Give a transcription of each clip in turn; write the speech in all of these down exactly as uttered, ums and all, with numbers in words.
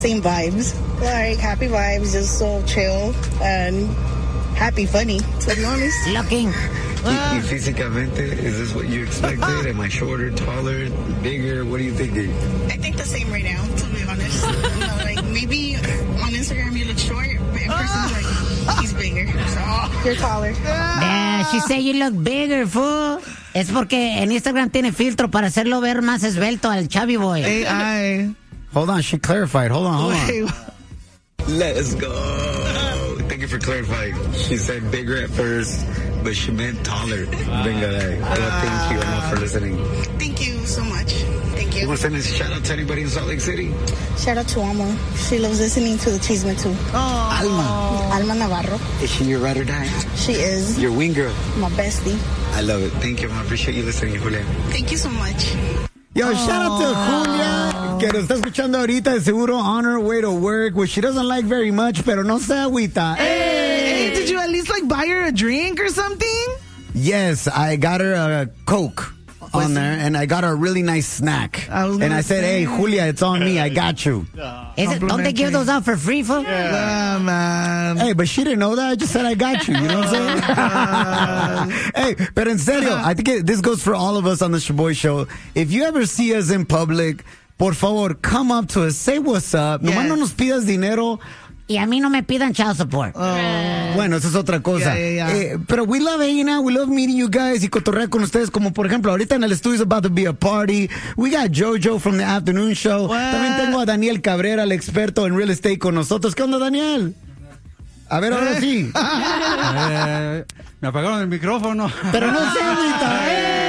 Same vibes. Like, happy vibes, just so chill and happy, funny, to be honest. Looking. Y, y físicamente, is this what you expected? Am I shorter, taller, bigger? What are you thinking? I think the same right now, to be honest. You know, like, maybe on Instagram you look short, but in person, like, he's bigger. So, you're taller. Yeah, she said you look bigger, fool. Es porque en Instagram tiene filtro para hacerlo ver más esbelto al Chubby Boy. A I. Hold on, she clarified. Hold on, hold on. Let's go. Thank you for clarifying. She said bigger at first, but she meant taller. Venga, uh, thank you, Emma, for listening. Thank you so much. Thank you. You want to send a shout out to anybody in Salt Lake City? Shout out to Alma. She loves listening to the Chisme too. Oh. Alma. Alma Navarro. Is she your ride or die? She is. Your wing girl. My bestie. I love it. Thank you, Emma. I appreciate you listening, Julia. Thank you so much. Yo, shout out to Julia, que nos está escuchando ahorita de seguro on her way to work, which she doesn't like very much, pero no se agüita. Hey, hey, did you at least like buy her a drink or something? Yes, I got her a Coke on there, and I got her a really nice snack. I was and I said, say. hey, Julia, it's on me. I got you. Is it, don't they give those out for free, fool? Yeah, man. Hey, but she didn't know that. I just said I got you. You know what I'm saying? Hey, but en serio, I think it, this goes for all of us on the Shaboy Show. If you ever see us in public, por favor, come up to us, say what's up. Yes. Nomás no nos pidas dinero. Y a mí no me pidan child support. Oh. Bueno, esa es otra cosa. Yeah, yeah, yeah. Eh, pero we love hanging out, we love meeting you guys y cotorrear con ustedes. Como por ejemplo, ahorita en el estudio is about to be a party. We got Jojo from the afternoon show. What? También tengo a Daniel Cabrera, el experto en real estate con nosotros. ¿Qué onda, Daniel? A ver, ahora sí. Eh, me apagaron el micrófono. Pero no se agüita.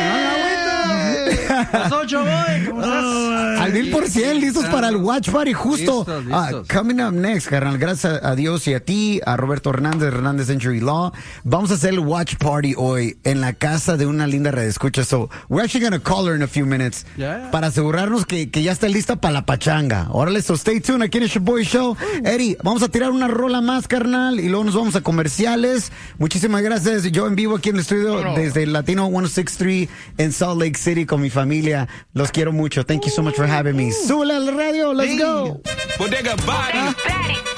Las ocho, voy. ¿Cómo estás? Al mil por cien, listos para el Watch Party, justo. Listos, Ah, listos. coming up next, carnal, gracias a Dios y a ti, a Roberto Hernández, Hernández Century Law. Vamos a hacer el Watch Party hoy en la casa de una linda redescucha. So, we're actually going to call her in a few minutes Yeah. para asegurarnos que, que ya está lista para la pachanga. Órale, so stay tuned aquí en el Shaboy Show. Eddie, vamos a tirar una rola más, carnal, y luego nos vamos a comerciales. Muchísimas gracias. Yo en vivo aquí en el estudio desde Latino ciento sesenta y tres en Salt Lake City con mi familia. Los quiero mucho. Thank you so much for having me. Súbele al radio. Let's go. Bodega Body.